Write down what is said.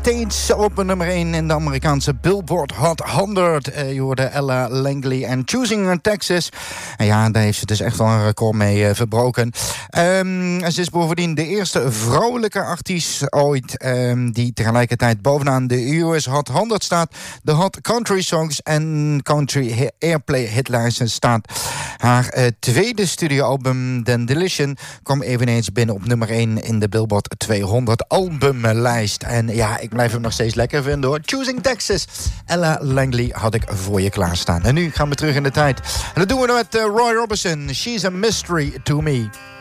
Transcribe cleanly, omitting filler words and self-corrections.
Steeds op nummer 1 in de Amerikaanse Billboard Hot 100. Je hoorde Ella Langley en Choosing Texas. En ja, daar heeft ze dus echt wel een record mee verbroken. En ze is bovendien de eerste vrouwelijke artiest ooit die tegelijkertijd bovenaan de US Hot 100 staat. De Hot Country Songs en Country Airplay hitlijsten staat. Haar tweede studioalbum, Dandelion, kwam eveneens binnen op nummer 1 in de Billboard 200 albumlijst. En ja, ik blijf hem nog steeds lekker vinden hoor. Choosing Texas. Ella Langley had ik voor je klaarstaan. En nu gaan we terug in de tijd. En dat doen we met Roy Orbison. She's a Mystery to Me.